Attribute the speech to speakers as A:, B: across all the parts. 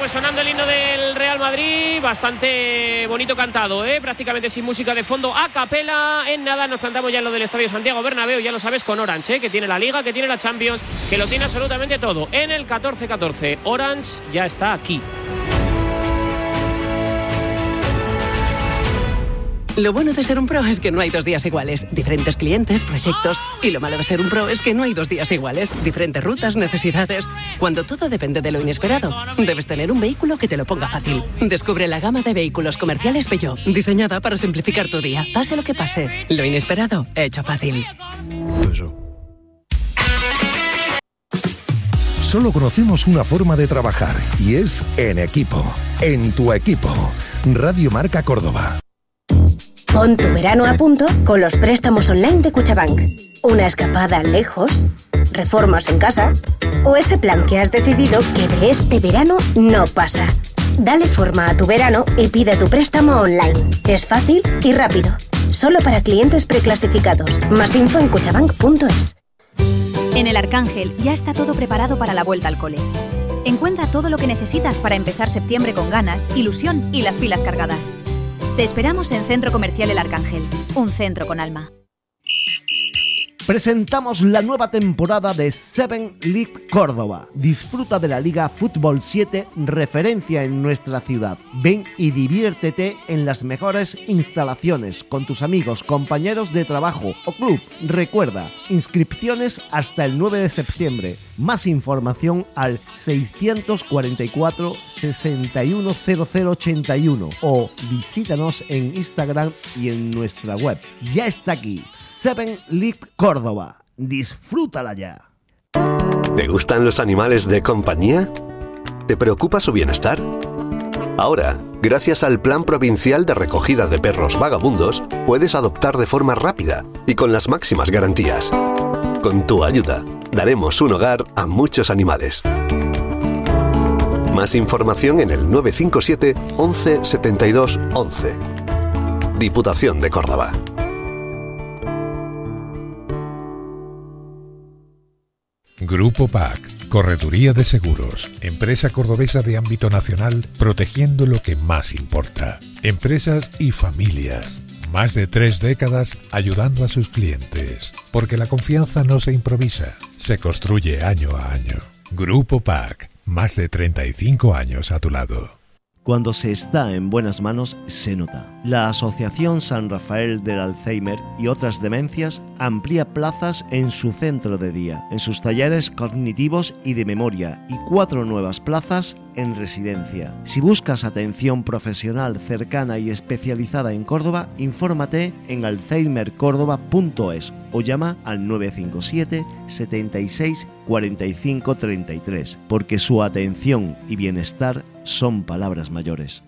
A: pues sonando el himno del Real Madrid, bastante bonito cantado, prácticamente sin música de fondo, a capela. En nada nos plantamos ya en lo del Estadio Santiago Bernabéu, ya lo sabes, con Orange, que tiene la Liga, que tiene la Champions, que lo tiene absolutamente todo. En el 14-14, Orange ya está aquí.
B: Lo bueno de ser un pro es que no hay 2 días iguales. Diferentes clientes, proyectos. Y lo malo de ser un pro es que no hay 2 días iguales. Diferentes rutas, necesidades. Cuando todo depende de lo inesperado, debes tener un vehículo que te lo ponga fácil. Descubre la gama de vehículos comerciales Peugeot, diseñada para simplificar tu día. Pase lo que pase, lo inesperado, hecho fácil.
C: Solo conocemos una forma de trabajar y es en equipo. En tu equipo. Radio Marca Córdoba.
D: Pon tu verano a punto con los préstamos online de Cuchabank. Una escapada lejos, reformas en casa o ese plan que has decidido que de este verano no pasa. Dale forma a tu verano y pide tu préstamo online. Es fácil y rápido. Solo para clientes preclasificados. Más info en cuchabank.es.
E: En el Arcángel ya está todo preparado para la vuelta al cole. Encuentra todo lo que necesitas para empezar septiembre con ganas, ilusión y las pilas cargadas. Te esperamos en Centro Comercial El Arcángel, un centro con alma.
F: Presentamos la nueva temporada de 7 League Córdoba. Disfruta de la Liga Fútbol 7, referencia en nuestra ciudad. Ven y diviértete en las mejores instalaciones con tus amigos, compañeros de trabajo o club. Recuerda, inscripciones hasta el 9 de septiembre. Más información al 644 610081 o visítanos en Instagram y en nuestra web. Ya está aquí. 7 League Córdoba. Disfrútala ya.
G: ¿Te gustan los animales de compañía? ¿Te preocupa su bienestar? Ahora, gracias al Plan Provincial de Recogida de Perros Vagabundos, puedes adoptar de forma rápida y con las máximas garantías. Con tu ayuda, daremos un hogar a muchos animales. Más información en el 957 11 72 11. Diputación de Córdoba.
H: Grupo PAC, Correduría de Seguros, empresa cordobesa de ámbito nacional, protegiendo lo que más importa. Empresas y familias. Más de 3 décadas ayudando a sus clientes. Porque la confianza no se improvisa, se construye año a año. Grupo PAC, más de 35 años a tu lado.
F: Cuando se está en buenas manos, se nota. La Asociación San Rafael del Alzheimer y otras demencias amplía plazas en su centro de día, en sus talleres cognitivos y de memoria, y 4 nuevas plazas en residencia. Si buscas atención profesional cercana y especializada en Córdoba, infórmate en alzheimercordoba.es o llama al 957 76 45 33, porque su atención y bienestar son palabras mayores.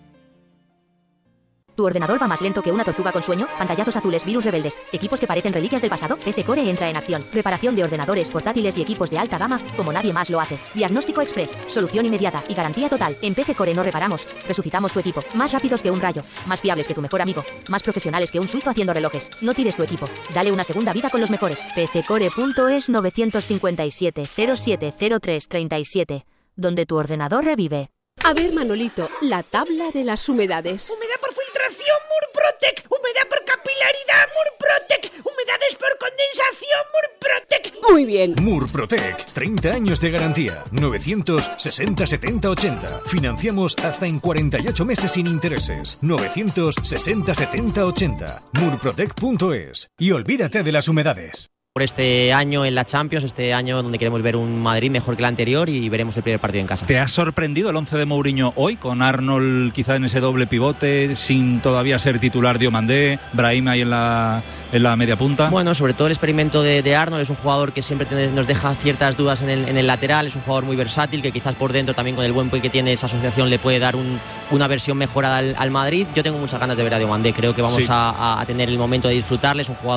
I: ¿Tu ordenador va más lento que una tortuga con sueño? Pantallazos azules, virus rebeldes, equipos que parecen reliquias del pasado. PC Core entra en acción. Reparación de ordenadores, portátiles y equipos de alta gama como nadie más lo hace. Diagnóstico express, solución inmediata y garantía total. En PC Core no reparamos, resucitamos tu equipo. Más rápidos que un rayo, más fiables que tu mejor amigo, más profesionales que un suizo haciendo relojes. No tires tu equipo, dale una segunda vida con los mejores. pccore.es 957 0703 37, donde tu ordenador revive.
J: A ver, Manolito, la tabla de las humedades.
K: Humedad por filtración, Murprotec. Humedad por capilaridad, Murprotec. Humedades por condensación, Murprotec.
J: Muy bien.
L: Murprotec, 30 años de garantía. 960 70 80. Financiamos hasta en 48 meses sin intereses. 960 70 80. Murprotec.es. Y olvídate de las humedades.
M: Por este año en la Champions, este año donde queremos ver un Madrid mejor que el anterior y veremos el primer partido en casa.
N: ¿Te ha sorprendido el 11 de Mourinho hoy, con Arnold quizá en ese doble pivote, sin todavía ser titular Diomandé, Brahim ahí en la media punta?
M: Bueno, sobre todo el experimento de Arnold, es un jugador que siempre nos deja ciertas dudas en el lateral, es un jugador muy versátil, que quizás por dentro también con el buen play que tiene esa asociación le puede dar una versión mejorada al Madrid. Yo tengo muchas ganas de ver a Diomandé, creo que vamos a tener el momento de disfrutarle, es un jugador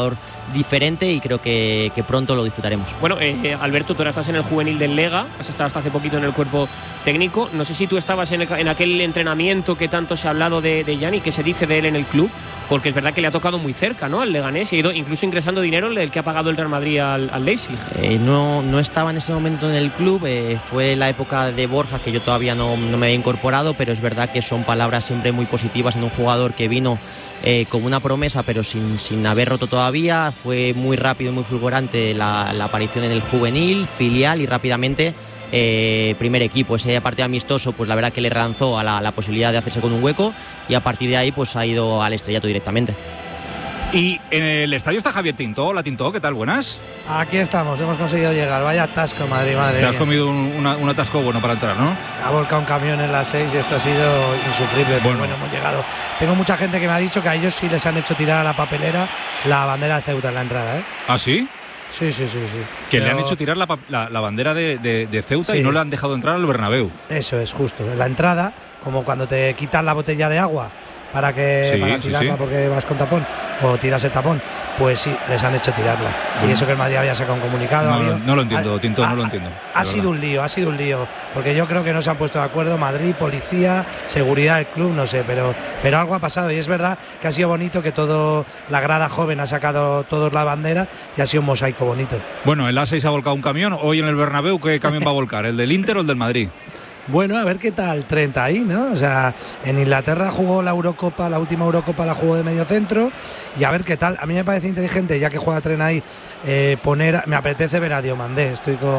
M: diferente y creo que pronto lo disfrutaremos.
A: Bueno, Alberto, tú ahora estás en el juvenil del Lega, has estado hasta hace poquito en el cuerpo técnico. No sé si tú estabas en aquel entrenamiento que tanto se ha hablado de Gianni, que se dice de él en el club, porque es verdad que le ha tocado muy cerca, ¿no?, al Leganés, y ha ido incluso ingresando dinero el que ha pagado el Real Madrid al Leipzig.
M: No estaba en ese momento en el club, fue la época de Borja, que yo todavía no me había incorporado, pero es verdad que son palabras siempre muy positivas en un jugador que vino como una promesa, pero sin haber roto todavía. Fue muy rápido y muy fulgurante la aparición en el juvenil, filial y rápidamente primer equipo. Ese partido amistoso, pues la verdad que le relanzó a la posibilidad de hacerse con un hueco, y a partir de ahí pues ha ido al estrellato directamente.
N: Y en el estadio está Javier Tintó. Hola Tintó, ¿qué tal? Buenas.
O: Aquí estamos, hemos conseguido llegar. Vaya atasco, madre mía.
N: Te has comido un atasco bueno para entrar, ¿no?
O: Ha volcado un camión en las 6 y esto ha sido insufrible. Bueno, hemos llegado. Tengo mucha gente que me ha dicho que a ellos sí les han hecho tirar a la papelera la bandera de Ceuta en la entrada, ¿eh?
N: ¿Ah, sí?
O: Sí.
N: Que le han hecho tirar la bandera de Ceuta, sí, y no le han dejado entrar al Bernabéu.
O: Eso es, justo. En la entrada, como cuando te quitan la botella de agua para tirarla porque vas con tapón o tiras el tapón, pues sí, les han hecho tirarla. Y eso que el Madrid había sacado un comunicado.
N: No lo entiendo, Tinto, no lo entiendo.
O: Ha sido un lío, porque yo creo que no se han puesto de acuerdo Madrid, policía, seguridad del club, no sé, pero algo ha pasado, y es verdad que ha sido bonito que todo la grada joven ha sacado todos la bandera y ha sido un mosaico bonito.
N: Bueno, el A6 ha volcado un camión. Hoy en el Bernabéu, ¿qué camión va a volcar? ¿El del Inter o el del Madrid?
O: Bueno, a ver qué tal 30 ahí, ¿no? O sea, en Inglaterra jugó la Eurocopa, la última Eurocopa la jugó de medio centro, y a ver qué tal. A mí me parece inteligente, ya que juega Tren ahí, me apetece ver a Diomandé,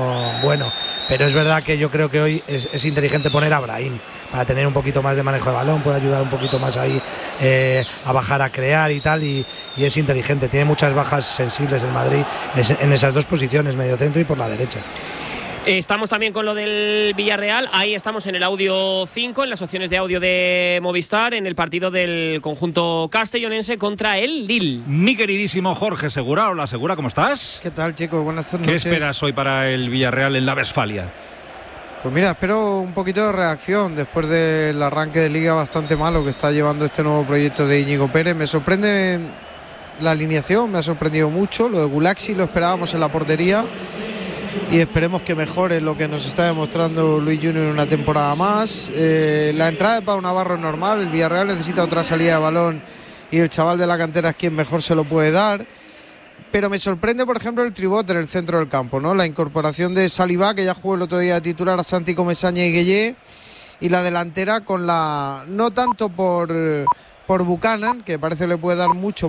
O: pero es verdad que yo creo que hoy es inteligente poner a Brahim para tener un poquito más de manejo de balón, puede ayudar un poquito más ahí a bajar a crear y tal, y es inteligente. Tiene muchas bajas sensibles el Madrid en esas dos posiciones, medio centro y por la derecha.
A: Estamos también con lo del Villarreal. Ahí estamos en el audio 5, en las opciones de audio de Movistar, en el partido del conjunto castellonense contra el Lille.
N: Mi queridísimo Jorge Segura. Hola, Segura, ¿cómo estás?
P: ¿Qué tal, chicos? Buenas noches.
N: ¿Qué esperas hoy para el Villarreal en la Westfalia?
P: Pues mira, espero un poquito de reacción después del arranque de liga bastante malo que está llevando este nuevo proyecto de Íñigo Pérez. Me sorprende la alineación, me ha sorprendido mucho. Lo de Gulaxi lo esperábamos en la portería, y esperemos que mejore lo que nos está demostrando Luis Junior en una temporada más. La entrada de Pau Navarro es normal, el Villarreal necesita otra salida de balón y el chaval de la cantera es quien mejor se lo puede dar. Pero me sorprende, por ejemplo, el tribote en el centro del campo, ¿no? La incorporación de Salivá, que ya jugó el otro día de titular a Santi Comesaña y Gueye, y la delantera con no tanto por Buchanan, que parece que le puede dar mucho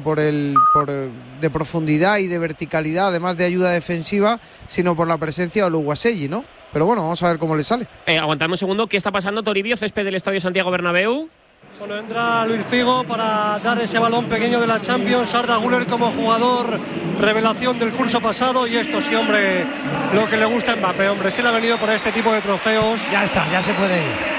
P: de profundidad y de verticalidad, además de ayuda defensiva, sino por la presencia de Oluwaseyi, ¿no? Pero bueno, vamos a ver cómo le sale.
A: Aguantadme un segundo. ¿Qué está pasando, Toribio? Césped del Estadio Santiago Bernabéu.
Q: Bueno, entra Luis Figo para dar ese balón pequeño de la Champions. Arda Güler como jugador revelación del curso pasado, y esto sí, hombre, lo que le gusta a Mbappé, hombre, sí le ha venido por este tipo de trofeos.
O: Ya está, ya se puede ir.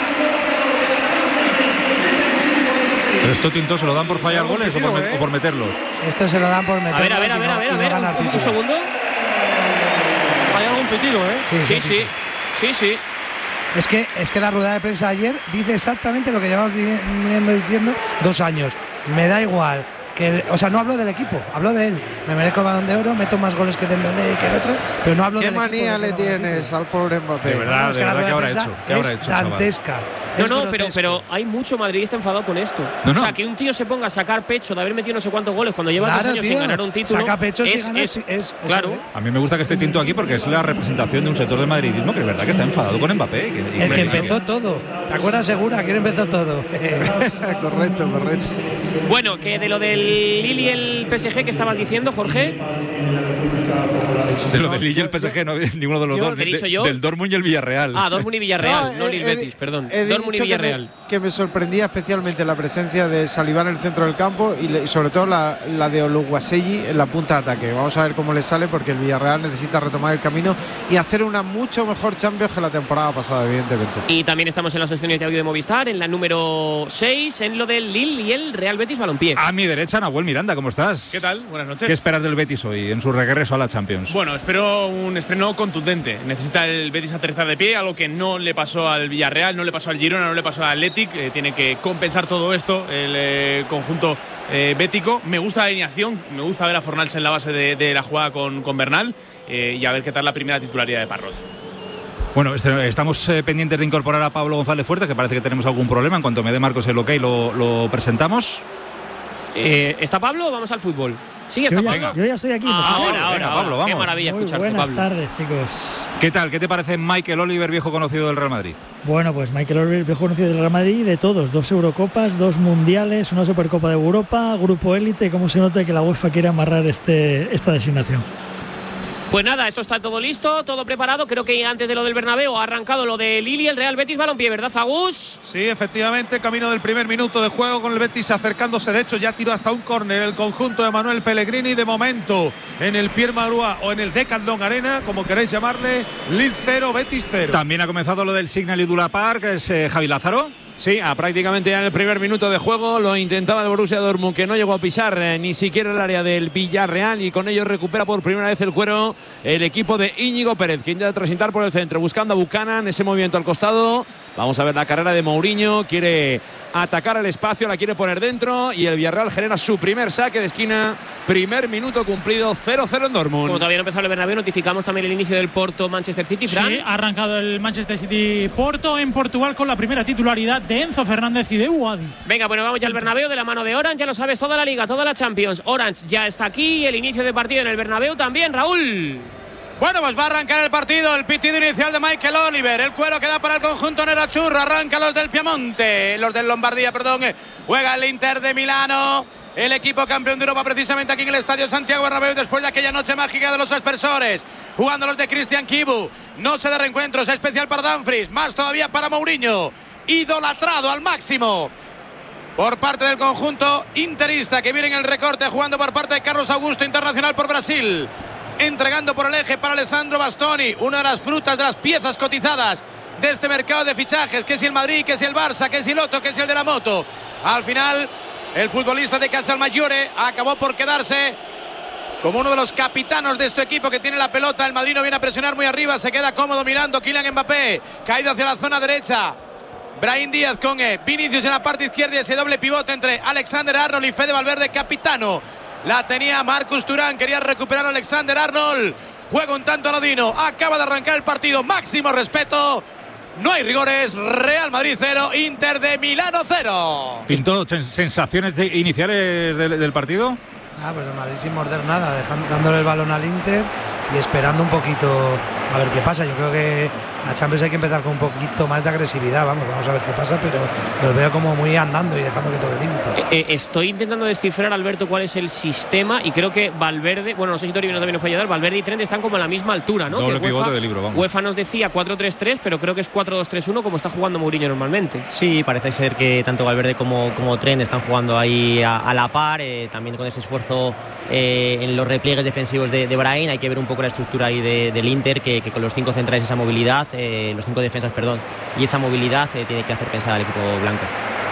N: ¿Pero esto, Tinto, se lo dan por fallar goles o por meterlos?
O: Esto se lo dan por meterlos.
A: A ver, un segundo.
Q: Hay algún pitido, ¿eh?
A: Sí.
O: Es que la rueda de prensa ayer dice exactamente lo que llevamos viniendo diciendo 2 años. Me da igual. No hablo del equipo, hablo de él. Me merezco el Balón de Oro, meto más goles que Dembélé y que el otro, pero no hablo del equipo.
P: ¿Qué manía le tienes al pobre Mbappé?
N: De verdad, ¿qué habrá hecho?
O: Es dantesca.
A: Pero hay mucho madridista enfadado con esto. O sea, que un tío se ponga a sacar pecho de haber metido no sé cuántos goles cuando lleva 2 años sin ganar un título.
O: Saca pecho si ganas,
A: claro.
N: A mí me gusta que esté Tinto aquí porque es la representación de un sector del madridismo que es verdad que está enfadado con Mbappé.
O: El que empezó todo. ¿Te acuerdas, Segura? ¿Quién empezó todo?
P: Correcto.
A: Bueno, que de lo del Lille y el PSG que estabas diciendo, Jorge.
N: De lo del Lille y el PSG, no, ninguno de los dos.
A: ¿Qué he dicho yo?
N: Del Dortmund y el Villarreal.
A: Dortmund y Villarreal, no Lille Betis, perdón. Dortmund y Villarreal.
P: Que me sorprendía especialmente la presencia de Salivá en el centro del campo y sobre todo la de Oluwaseyi en la punta de ataque. Vamos a ver cómo le sale, porque el Villarreal necesita retomar el camino y hacer una mucho mejor Champions que la temporada pasada, evidentemente.
A: Y también estamos en las secciones de audio de Movistar, en la número 6, en lo del Lille y el Real Betis Balompié.
N: A mi derecha noches, Nahuel Miranda, ¿cómo estás?
R: ¿Qué tal? Buenas noches.
N: ¿Qué esperas del Betis hoy en su regreso a la Champions?
R: Bueno, espero un estreno contundente. Necesita el Betis aterrizar de pie, algo que no le pasó al Villarreal, no le pasó al Girona, no le pasó al Athletic. Tiene que compensar todo esto el conjunto bético. Me gusta la alineación, me gusta ver a Fornals en la base de la jugada con Bernal y a ver qué tal la primera titularidad de Parrot.
N: Bueno, estamos pendientes de incorporar a Pablo González Fuertes, que parece que tenemos algún problema. En cuanto me dé Marcos el ok, lo presentamos.
A: ¿Está Pablo o vamos al fútbol? Sí, está Pablo.
S: Yo ya estoy aquí.
A: Ahora,
N: Pablo, vamos.
A: Qué maravilla escucharte, Pablo.
S: Buenas tardes, chicos.
N: ¿Qué tal? ¿Qué te parece Michael Oliver, viejo conocido del Real Madrid?
S: Bueno, pues Michael Oliver, viejo conocido del Real Madrid, de todos. 2 Eurocopas, 2 Mundiales, una Supercopa de Europa, Grupo Élite. ¿Cómo se nota que la UEFA quiere amarrar esta designación?
A: Pues nada, esto está todo listo, todo preparado. Creo que antes de lo del Bernabéu ha arrancado lo de Lili, el Real Betis Balompié, ¿verdad, Agus?
T: Sí, efectivamente, camino del primer minuto de juego con el Betis acercándose. De hecho, ya tiró hasta un córner el conjunto de Manuel Pellegrini. De momento, en el Pierre Marois o en el Decathlon Arena, como queréis llamarle, Lille 0, Betis 0.
N: También ha comenzado lo del Signal Iduna Park, es Javi Lázaro.
U: Sí, prácticamente ya en el primer minuto de juego lo intentaba el Borussia Dortmund, que no llegó a pisar ni siquiera el área del Villarreal, y con ello recupera por primera vez el cuero el equipo de Íñigo Pérez, que intenta transitar por el centro buscando a Buchanan, ese movimiento al costado. Vamos a ver la carrera de Mourinho, quiere atacar el espacio, la quiere poner dentro, y el Villarreal genera su primer saque de esquina. Primer minuto cumplido, 0-0 en Dortmund.
A: Como todavía no empezó el Bernabéu, notificamos también el inicio del Porto-Manchester City. Fran.
V: Sí, ha arrancado el Manchester City-Porto en Portugal con la primera titularidad de Enzo Fernández y de Uadi.
A: Venga, bueno, vamos ya al Bernabéu de la mano de Orange. Ya lo sabes, toda la Liga, toda la Champions. Orange ya está aquí, el inicio de partido en el Bernabéu también, Raúl.
W: Bueno, pues va a arrancar el partido, el pitido inicial de Michael Oliver, el cuero que da para el conjunto Nerazzurro, arranca los del Piemonte, los del Lombardía, perdón, juega el Inter de Milano, el equipo campeón de Europa precisamente aquí en el Estadio Santiago Bernabéu después de aquella noche mágica de los aspersores, jugando los de Christian Kibu, noche de reencuentros especial para Dumfries, más todavía para Mourinho, idolatrado al máximo por parte del conjunto interista, que viene en el recorte jugando por parte de Carlos Augusto, internacional por Brasil. Entregando por el eje para Alessandro Bastoni, una de las frutas, de las piezas cotizadas de este mercado de fichajes, que si el Madrid, que si el Barça, que si el Otto, que si el de la moto. Al final, el futbolista de Casalmaggiore acabó por quedarse como uno de los capitanos de este equipo que tiene la pelota. El Madrid no viene a presionar muy arriba, se queda cómodo mirando Kylian Mbappé, caído hacia la zona derecha. Brahim Díaz con Vinicius en la parte izquierda, y ese doble pivote entre Alexander Arnold y Fede Valverde, capitano. La tenía Marcus Thuram, quería recuperar a Alexander Arnold. Juega un tanto anodino, acaba de arrancar el partido, máximo respeto. No hay rigores, Real Madrid 0, Inter de Milano 0.
N: ¿Pintó sensaciones iniciales del partido?
O: Pues el Madrid sin morder nada, dándole el balón al Inter y esperando un poquito a ver qué pasa. Yo creo que la Champions hay que empezar con un poquito más de agresividad. Vamos a ver qué pasa, pero los veo como muy andando y dejando que toque el Inter.
A: Estoy intentando descifrar, Alberto, cuál es el sistema, y creo que Valverde, bueno, no sé si Toribio también nos puede ayudar, Valverde y Trent están como a la misma altura, ¿no?
N: Doble
A: que
N: pivote del libro, vamos.
A: UEFA nos decía 4-3-3, pero creo que es 4-2-3-1 como está jugando Mourinho normalmente.
M: Sí, parece ser que tanto Valverde como Trent están jugando ahí a la par, también con ese esfuerzo en los repliegues defensivos de Brahim. Hay que ver un poco la estructura ahí del Inter, que con los 5 centrales, esa movilidad, los 5 defensas, perdón, y esa movilidad tiene que hacer pensar al equipo blanco.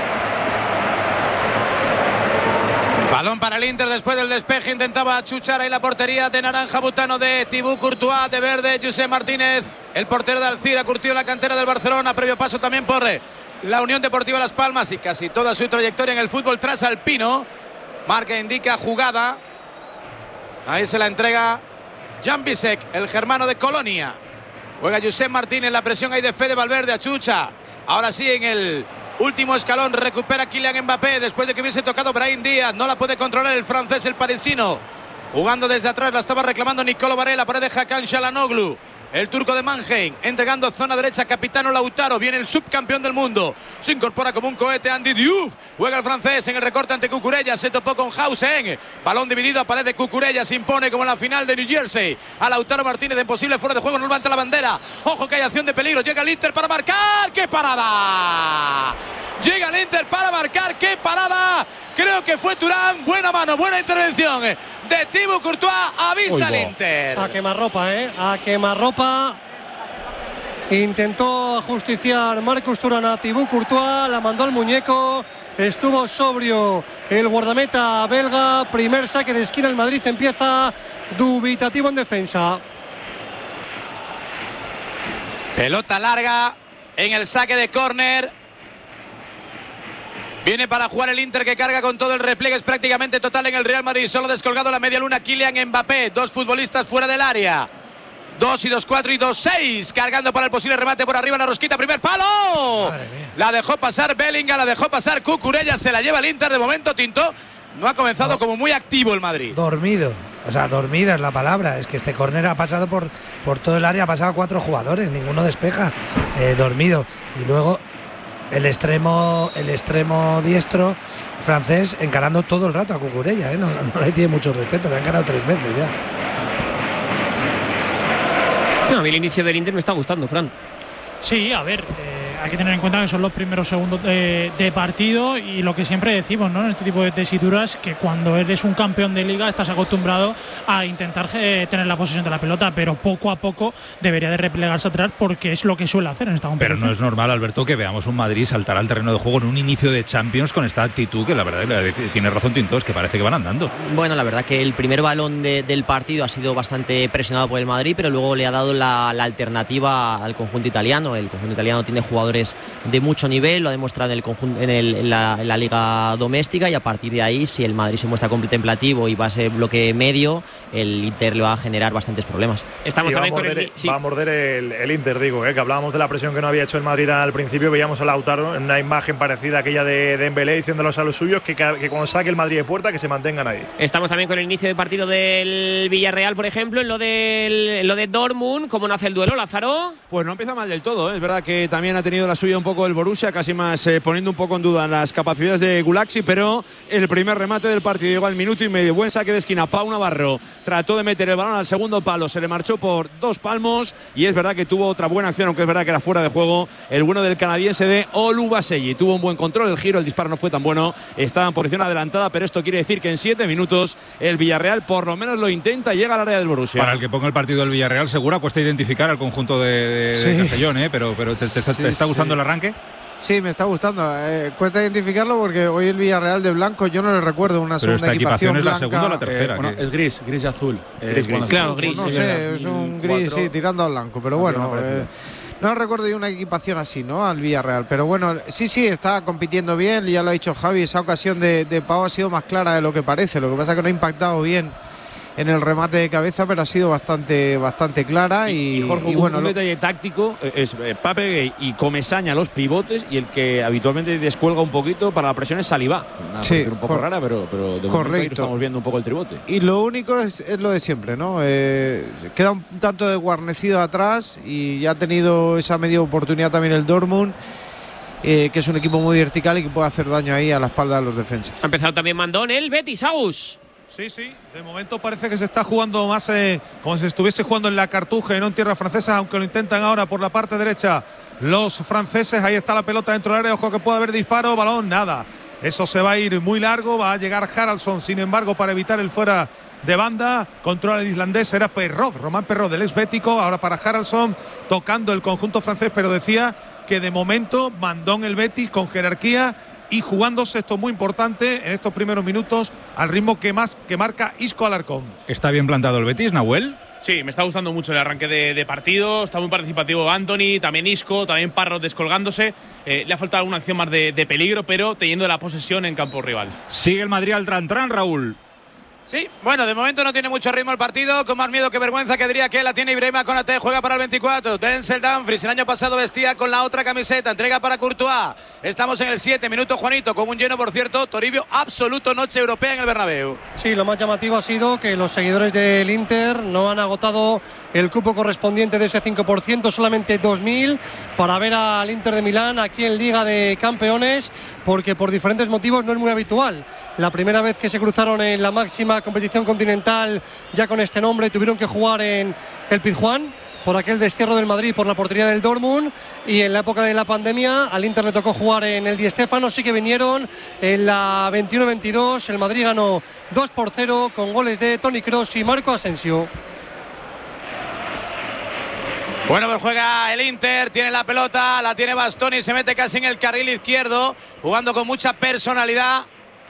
W: Balón para el Inter después del despeje, intentaba achuchar ahí la portería de naranja butano de Thibaut Courtois, de verde José Martínez, el portero de Alcira, curtido la cantera del Barcelona, previo paso también por la Unión Deportiva Las Palmas y casi toda su trayectoria en el fútbol trasalpino. Marca indica jugada, ahí se la entrega Jan Bisek, el germano de Colonia. Juega Josep Martínez, la presión ahí de Fede Valverde, achucha. Ahora sí, en el último escalón recupera Kylian Mbappé después de que hubiese tocado Brahim Díaz. No la puede controlar el francés, el parisino. Jugando desde atrás, la estaba reclamando Nicolo Varela, pared de Hakan Çalhanoğlu. El turco de Mannheim, entregando zona derecha, capitano Lautaro. Viene el subcampeón del mundo. Se incorpora como un cohete Andy Diouf. Juega el francés en el recorte ante Cucurella. Se topó con Hausen. Balón dividido a pared de Cucurella. Se impone como en la final de New Jersey. A Lautaro Martínez en posible fuera de juego. No levanta la bandera. Ojo que hay acción de peligro. Llega el Inter para marcar. ¡Qué parada! Llega el Inter para marcar. ¡Qué parada! Creo que fue Thuram. Buena mano, buena intervención de Thibaut Courtois. Avisa al Inter.
Q: A quemarropa, a quemarropa. Intentó ajusticiar Marcus Thuram a Thibaut Courtois, la mandó al muñeco. Estuvo sobrio el guardameta belga. Primer saque de esquina. El Madrid empieza dubitativo en defensa.
W: Pelota larga en el saque de córner. Viene para jugar el Inter, que carga con todo el repliegue. Es prácticamente total en el Real Madrid. Solo descolgado la media luna Kylian Mbappé. Dos futbolistas fuera del área. 2 y 2, 4 y 2, 6. Cargando para el posible remate por arriba. La rosquita, primer palo. La dejó pasar Bellingham, la dejó pasar Cucurella. Se la lleva el Inter de momento. Tintó no ha comenzado como muy activo el Madrid.
O: Dormido. O sea, dormida es la palabra. Es que este córner ha pasado por todo el área. Ha pasado 4 jugadores. Ninguno despeja. Dormido. Y luego el extremo diestro francés encarando todo el rato a Cucurella. No le tiene mucho respeto. Le ha encarado 3 veces ya.
A: No, a mí el inicio del Inter me está gustando, Fran.
V: Sí, a ver, hay que tener en cuenta que son los primeros segundos de partido, y lo que siempre decimos, ¿no?, en este tipo de tesituras, que cuando eres un campeón de liga estás acostumbrado a intentar tener la posesión de la pelota, pero poco a poco debería de replegarse atrás, porque es lo que suele hacer en esta competición.
N: Pero no es normal, Alberto, que veamos un Madrid saltar al terreno de juego en un inicio de Champions con esta actitud, que la verdad tiene razón Tintos, que parece que van andando.
M: Bueno, la verdad que el primer balón del partido ha sido bastante presionado por el Madrid, pero luego le ha dado la alternativa al conjunto italiano. El conjunto italiano tiene jugadores de mucho nivel, lo ha demostrado en la liga doméstica, y a partir de ahí, si el Madrid se muestra contemplativo y va a ser bloque medio, el Inter le va a generar bastantes problemas.
B: Estamos también va a morder el Inter, digo, que hablábamos de la presión que no había hecho el Madrid al principio. Veíamos a Lautaro en una imagen parecida a aquella de Dembélé, diciéndolos a los suyos que cuando saque el Madrid de puerta, que se mantengan ahí.
A: Estamos también con el inicio de partido del Villarreal, por ejemplo, en lo de Dortmund. ¿Cómo nace el duelo, Lázaro?
U: Pues no empieza mal del todo, Es verdad que también ha tenido la suya un poco el Borussia, casi más poniendo un poco en duda las capacidades de Gulaxi, pero el primer remate del partido llegó al minuto y medio. Buen saque de esquina. Pau Navarro trató de meter el balón al segundo palo, se le marchó por 2 palmos, y es verdad que tuvo otra buena acción, aunque es verdad que era fuera de juego, el bueno del canadiense de Oluwaseyi. Tuvo un buen control, el giro, el disparo no fue tan bueno, estaba en posición adelantada, pero esto quiere decir que en 7 minutos el Villarreal por lo menos lo intenta y llega al área del Borussia.
N: Para el que ponga el partido del Villarreal, Segura, cuesta identificar al conjunto de Castellón, pero ¿te está gustando el arranque?
P: Sí, me está gustando. Cuesta identificarlo porque hoy el Villarreal de blanco yo no le recuerdo una segunda equipación blanca.
N: ¿Es la segunda o la tercera?
R: Es gris y azul.
A: Claro, gris.
P: No sé, es un gris, sí, tirando al blanco, pero bueno. No recuerdo yo una equipación así, ¿no?, al Villarreal. Pero bueno, sí, está compitiendo bien. Ya lo ha dicho Javi, esa ocasión de Pau ha sido más clara de lo que parece. Lo que pasa es que no ha impactado bien en el remate de cabeza, pero ha sido bastante clara. Y
U: Jorge,
P: bueno,
U: un detalle táctico es Pape Gueye y Comesaña los pivotes, y el que habitualmente descuelga un poquito para la presión es Saliba. Un poco rara, pero de momento ahí estamos viendo un poco el tribote.
P: Y lo único es lo de siempre, ¿no? Queda un tanto desguarnecido atrás, y ya ha tenido esa media oportunidad también el Dortmund, que es un equipo muy vertical y que puede hacer daño ahí a la espalda de los defensas.
A: Ha empezado también Mandón, el Betis, Aus.
T: Sí, de momento parece que se está jugando más como si estuviese jugando en la Cartuja y no en tierra francesa, aunque lo intentan ahora por la parte derecha los franceses. Ahí está la pelota dentro del área, ojo que puede haber disparo, balón, nada. Eso se va a ir muy largo, va a llegar Haraldsson, sin embargo, para evitar el fuera de banda. Controla el islandés, era Perrot, Román Perrot, del esbético. Ahora para Haraldsson, tocando el conjunto francés, pero decía que de momento Mandón el Betis con jerarquía y jugándose, esto muy importante, en estos primeros minutos, al ritmo que marca Isco Alarcón.
N: ¿Está bien plantado el Betis, Nahuel?
R: Sí, me está gustando mucho el arranque de partido. Está muy participativo Antony, también Isco, también Parrot descolgándose. Le ha faltado alguna acción más de peligro, pero teniendo la posesión en campo rival.
N: Sigue el Madrid al tran-tran, Raúl.
W: Sí, bueno, de momento no tiene mucho ritmo el partido, con más miedo que vergüenza, que diría que la tiene Ibrahima Konaté, juega para el 24, Denzel Dumfries, el año pasado vestía con la otra camiseta, entrega para Courtois, estamos en el 7 minuto, Juanito, con un lleno, por cierto, Toribio absoluto, noche europea en el Bernabéu.
Q: Sí, lo más llamativo ha sido que los seguidores del Inter no han agotado el cupo correspondiente de ese 5%, solamente 2.000 para ver al Inter de Milán aquí en Liga de Campeones, porque por diferentes motivos no es muy habitual. La primera vez que se cruzaron en la máxima competición continental ya con este nombre, tuvieron que jugar en el Pizjuán por aquel destierro del Madrid por la portería del Dortmund, y en la época de la pandemia al Inter le tocó jugar en el Di Stéfano. Sí que vinieron en la 21-22, el Madrid ganó 2-0 con goles de Toni Kroos y Marco Asensio.
W: Bueno, pues juega el Inter, tiene la pelota, la tiene Bastoni, se mete casi en el carril izquierdo, jugando con mucha personalidad.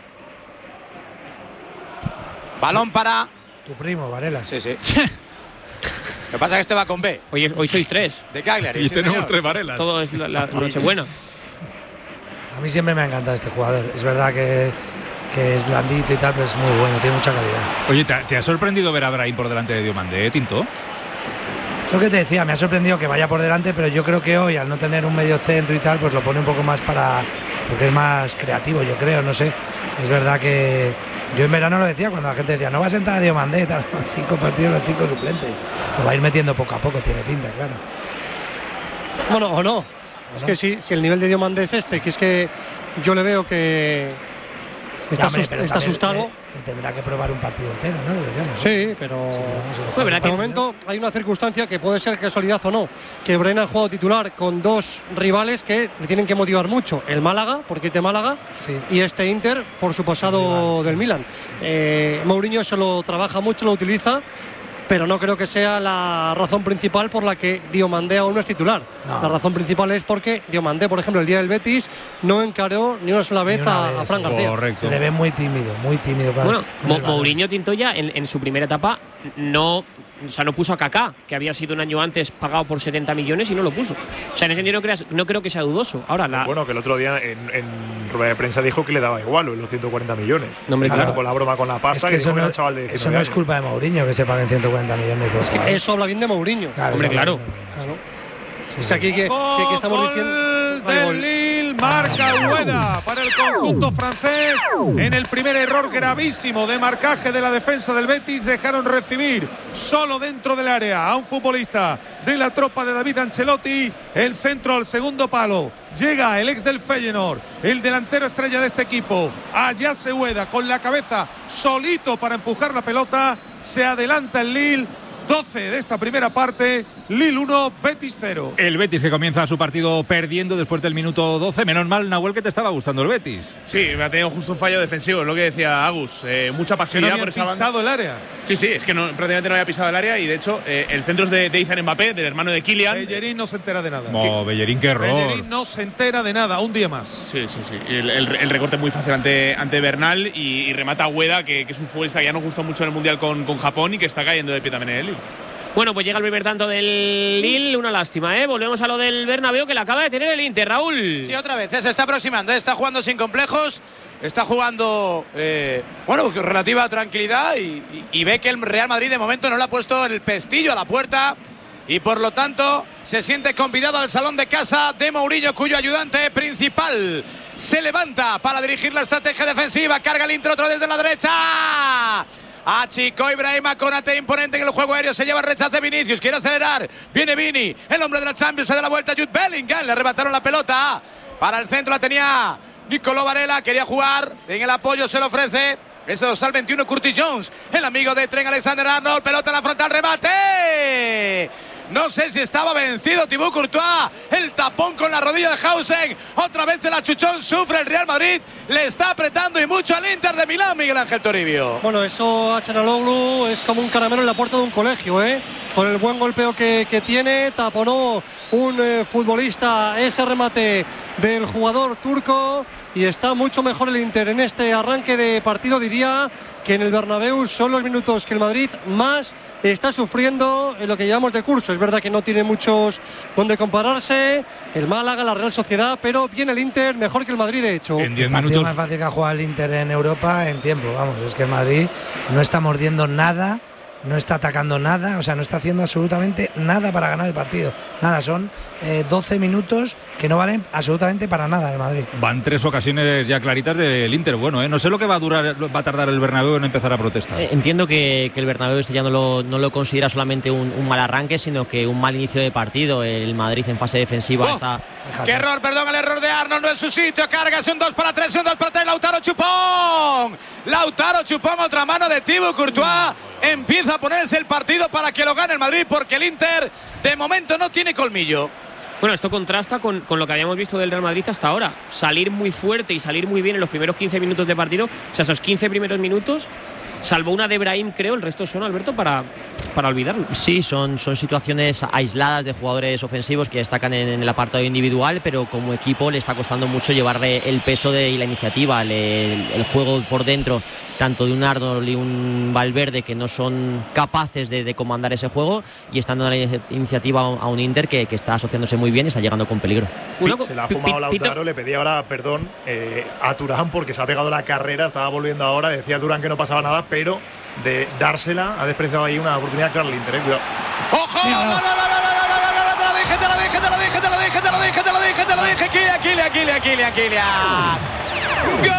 W: Balón para...
O: Tu primo, Varela.
W: Sí. Lo que pasa es que este va con B.
A: Hoy sois 3.
W: De Cagliari.
N: Y
W: sí,
N: tenemos
W: señor.
N: 3 Varelas.
A: Todo es la Nochebuena.
O: A mí siempre me ha encantado este jugador. Es verdad que es blandito y tal, pero es muy bueno, tiene mucha calidad.
N: Oye, ¿te ha sorprendido ver a Brahim por delante de Diomandé, Tinto?
O: Lo que te decía, me ha sorprendido que vaya por delante, pero yo creo que hoy, al no tener un medio centro y tal, pues lo pone un poco más porque es más creativo, yo creo, no sé. Es verdad que yo en verano lo decía, cuando la gente decía, no va a sentar a Diomandé, tal, 5 partidos, los 5 suplentes. Lo va a ir metiendo poco a poco, tiene pinta, claro.
Q: Bueno, o no. Es que si el nivel de Diomandé es este, que es que yo le veo que está asustado.
O: Le tendrá que probar un partido entero, ¿no? Debería, no sé.
Q: Sí, pero de momento hay una circunstancia que puede ser casualidad o no, que Brena ha jugado titular con 2 rivales que le tienen que motivar mucho. El Málaga, porque es de Málaga, y este Inter por su pasado del Milan. Mourinho se lo trabaja mucho, lo utiliza, pero no creo que sea la razón principal por la que Diomandé aún no es titular. No. La razón principal es porque Diomandé, por ejemplo, el día del Betis no encaró ni una sola vez a Fran García.
N: Correcto.
O: Se le ve muy tímido.
A: Bueno, Mourinho Tintoya en su primera etapa no puso a Kaká, que había sido un año antes pagado por 70 millones y no lo puso. O sea, en ese sentido no creo que sea dudoso. Ahora
B: Bueno, que el otro día en rueda de prensa dijo que le daba igual los 140 millones.
A: No, hombre, claro.
B: Con la broma con la pasta,
O: es que
B: eso no, chaval de
O: eso no es culpa de Mourinho que se paguen 140 millones.
Q: Es que eso habla bien de Mourinho.
A: Claro, hombre, claro.
Q: Es que aquí que estamos diciendo...
T: Del Lille, marca Ueda para el conjunto francés. En el primer error gravísimo de marcaje de la defensa del Betis, dejaron recibir solo dentro del área a un futbolista de la tropa de David Ancelotti. El centro al segundo palo. Llega el ex del Feyenoord, el delantero estrella de este equipo, Ayase Ueda, con la cabeza solito para empujar la pelota. Se adelanta el Lille. 12 de esta primera parte, Lille 1, Betis 0.
N: El Betis que comienza su partido perdiendo después del minuto 12. Menos mal, Nahuel, que te estaba gustando el Betis.
R: Sí, me ha tenido justo un fallo defensivo, es lo que decía Agus. Mucha pasividad.
T: Que no había pisado el área.
R: Sí, es que prácticamente no había pisado el área y de hecho el centro es de Ethan Mbappé, del hermano de Kylian.
T: Bellerín no se entera de nada.
N: Bellerín, qué error.
T: Bellerín no se entera de nada, un día más.
R: Sí. El recorte muy fácil ante Bernal y remata a Ueda, que es un futbolista que ya nos gustó mucho en el Mundial con Japón y que está cayendo de pie también en el Lille.
A: Bueno, pues llega el primer tanto del Lille, una lástima, ¿eh? Volvemos a lo del Bernabéu que le acaba de tener el Inter, Raúl.
W: Sí, otra vez, se está aproximando, está jugando sin complejos, está jugando, con relativa tranquilidad y ve que el Real Madrid de momento no le ha puesto el pestillo a la puerta y por lo tanto se siente convidado al salón de casa de Mourinho, cuyo ayudante principal se levanta para dirigir la estrategia defensiva, carga el Inter otra vez desde la derecha. Achicó Ibrahima con ate imponente en el juego aéreo, se lleva el rechazo de Vinicius, quiere acelerar, viene Vini, el hombre de la Champions, se da la vuelta, Jude Bellingham, le arrebataron la pelota, para el centro la tenía Nicolò Varela, quería jugar, en el apoyo se lo ofrece, ese dorsal 21 Curtis Jones, el amigo de Trent Alexander-Arnold, pelota en la frontal, remate. No sé si estaba vencido Thibaut Courtois, el tapón con la rodilla de Hausen, otra vez el achuchón, sufre el Real Madrid, le está apretando y mucho al Inter de Milán, Miguel Ángel Toribio.
Q: Bueno, eso a Çalhanoğlu es como un caramelo en la puerta de un colegio, con el buen golpeo que tiene, taponó un futbolista ese remate del jugador turco y está mucho mejor el Inter en este arranque de partido, diría que en el Bernabéu son los minutos que el Madrid más está sufriendo en lo que llevamos de curso. Es verdad que no tiene muchos donde compararse, el Málaga, la Real Sociedad, pero viene el Inter mejor que el Madrid, de hecho.
N: En 10 minutos.
O: El partido más fácil que ha jugado el Inter en Europa en tiempo, vamos, es que el Madrid no está mordiendo nada, no está atacando nada, o sea, no está haciendo absolutamente nada para ganar el partido. Nada, son 12 minutos que no valen absolutamente para nada el Madrid.
N: Van 3 ocasiones ya claritas del Inter, bueno, no sé lo que va a tardar el Bernabéu en empezar a protestar.
M: Entiendo que el Bernabéu este ya no lo considera solamente un mal arranque, sino que un mal inicio de partido. El Madrid en fase defensiva está...
W: ¡Qué error! Perdón, el error de Arnold, no en su sitio. Cargas un 2 para 3, un 2 para 3. Lautaro Chupón, otra mano de Thibaut Courtois. Empieza a ponerse el partido para que lo gane el Madrid, porque el Inter de momento no tiene colmillo.
A: Bueno, esto contrasta con lo que habíamos visto del Real Madrid hasta ahora. Salir muy fuerte y salir muy bien en los primeros 15 minutos de partido. O sea, esos 15 primeros minutos Salvo una de Brahim, creo, el resto son, Alberto, para olvidarlo.
M: Sí, son situaciones aisladas de jugadores ofensivos que destacan en el apartado individual, pero como equipo le está costando mucho llevarle el peso y la iniciativa, el juego por dentro, tanto de un Arnold y un Valverde, que no son capaces de comandar ese juego, y están dando la iniciativa a un Inter que está asociándose muy bien y está llegando con peligro.
B: Se la ha fumado Lautaro, le pedí ahora perdón a Turán porque se ha pegado la carrera, estaba volviendo ahora, decía Turán que no pasaba nada, pero de dársela ha despreciado ahí una oportunidad clara al Inter. Cuidado.
W: ¡Ojo! Te lo dije, Kylian. ¡Gol!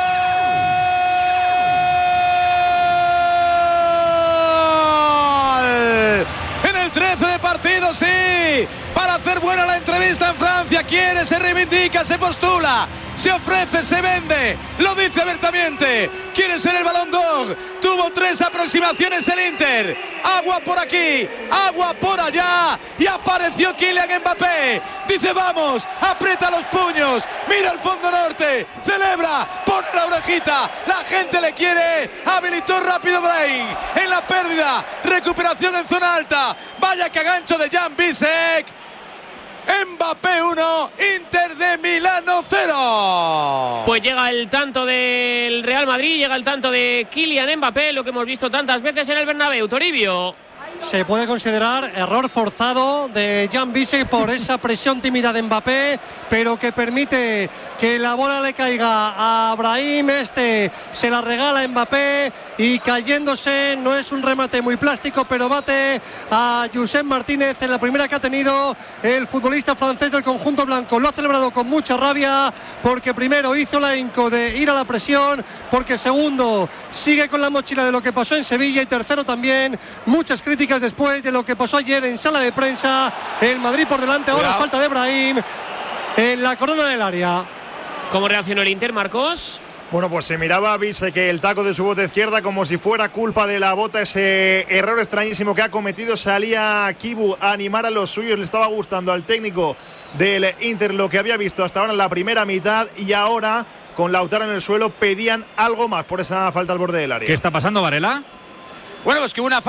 W: En el 13 de partido, sí, para hacer buena la entrevista en Francia. Quiere, se reivindica, se postula, se ofrece, se vende, lo dice abiertamente. Quiere ser el Ballon d'Or. Tuvo 3 aproximaciones el Inter. Agua por aquí, agua por allá, y apareció Kylian Mbappé. Dice vamos, aprieta los puños, mira el fondo norte, celebra, pone la orejita, la gente le quiere. Habilitó rápido Brahim en la pérdida, recuperación en zona alta. Vaya que gancho de Jan Bisek. Mbappé 1, Inter de Milano 0.
A: Pues llega el tanto del Real Madrid, llega el tanto de Kylian Mbappé, lo que hemos visto tantas veces en el Bernabéu. Toribio.
Q: Se puede considerar error forzado de Jan Bisek por esa presión tímida de Mbappé, pero que permite que la bola le caiga a Brahim. Se la regala a Mbappé y cayéndose, no es un remate muy plástico, pero bate a Josep Martínez en la primera que ha tenido el futbolista francés del conjunto blanco. Lo ha celebrado con mucha rabia porque primero hizo la hinco de ir a la presión, porque segundo sigue con la mochila de lo que pasó en Sevilla, y tercero también muchas críticas después de lo que pasó ayer en sala de prensa. El Madrid por delante, ahora falta de Brahim en la corona del área.
A: ¿Cómo reaccionó el Inter, Marcos?
B: Bueno, pues se miraba a Bisek que el taco de su bota izquierda como si fuera culpa de la bota, ese error extrañísimo que ha cometido. Salía Kibu a animar a los suyos, le estaba gustando al técnico del Inter lo que había visto hasta ahora en la primera mitad, y ahora con Lautaro en el suelo pedían algo más por esa falta al borde del área.
N: ¿Qué está pasando, Varela?
W: Bueno, pues que una